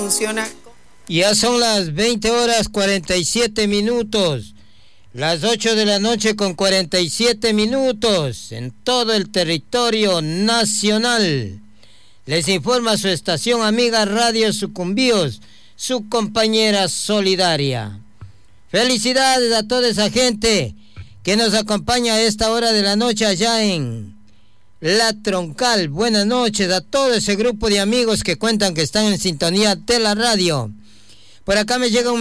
funciona. Ya son las 20:47, las 8 de la noche con 47 minutos en todo el territorio nacional. Les informa su estación amiga Radio Sucumbíos, su compañera solidaria. Felicidades a toda esa gente que nos acompaña a esta hora de la noche allá en La Troncal. Buenas noches a todo ese grupo de amigos que cuentan que están en sintonía de la radio. Por acá me llega un